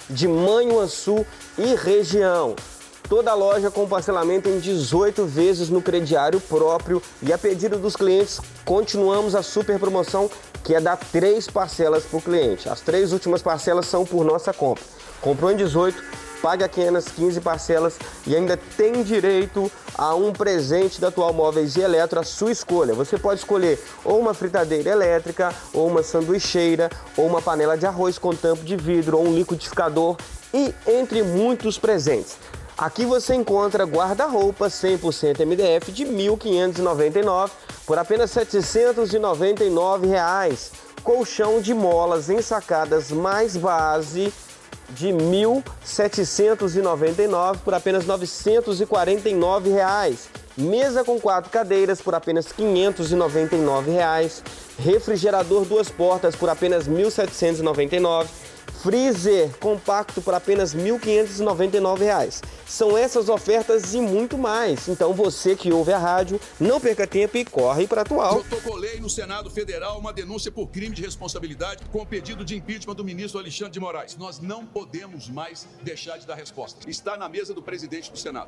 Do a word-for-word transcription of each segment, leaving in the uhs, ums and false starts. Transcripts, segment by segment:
de Manhuaçu e região. Toda a loja com parcelamento em dezoito vezes no crediário próprio e a pedido dos clientes, continuamos a super promoção que é dar três parcelas por cliente. As três últimas parcelas são por nossa compra. Comprou em dezoito, pague apenas quinze parcelas e ainda tem direito a um presente da Atual Móveis e Eletro, a sua escolha. Você pode escolher ou uma fritadeira elétrica, ou uma sanduicheira, ou uma panela de arroz com tampo de vidro, ou um liquidificador e entre muitos presentes. Aqui você encontra guarda-roupa cem por cento M D F de mil quinhentos e noventa e nove reais por apenas setecentos e noventa e nove reais. Colchão de molas ensacadas mais base de mil setecentos e noventa e nove reais por apenas novecentos e quarenta e nove reais. Mesa com quatro cadeiras por apenas quinhentos e noventa e nove reais. Refrigerador duas portas por apenas mil setecentos e noventa e nove reais. Freezer compacto por apenas mil quinhentos e noventa e nove reais. São essas ofertas e muito mais. Então você que ouve a rádio, não perca tempo e corre para a Atual. Protocolei no Senado Federal uma denúncia por crime de responsabilidade com o pedido de impeachment do ministro Alexandre de Moraes. Nós não podemos mais deixar de dar resposta. Está na mesa do presidente do Senado.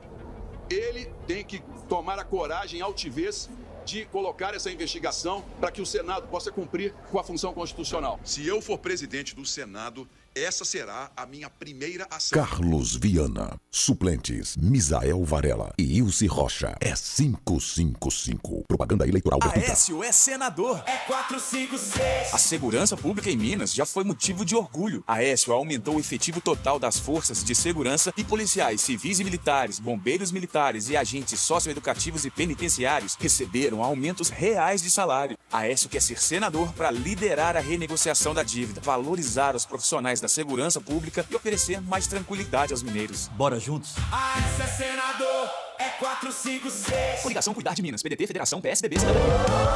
Ele tem que tomar a coragem e altivez de colocar essa investigação para que o Senado possa cumprir com a função constitucional. Se eu for presidente do Senado, essa será a minha primeira ação. Carlos Viana, suplentes, Misael Varela e Ilse Rocha. É cinco cinco cinco. Propaganda eleitoral gratuita. Aécio é senador. É quatro cinco seis. A segurança pública em Minas já foi motivo de orgulho. Aécio aumentou o efetivo total das forças de segurança e policiais civis e militares, bombeiros militares e agentes socioeducativos e penitenciários receberam aumentos reais de salário. Aécio quer ser senador para liderar a renegociação da dívida, valorizar os profissionais da segurança pública e oferecer mais tranquilidade aos mineiros. Bora juntos? Aécio é senador, é quatro cinco seis. Coligação Cuidar de Minas, P D T, Federação, P S D B, Cidadania.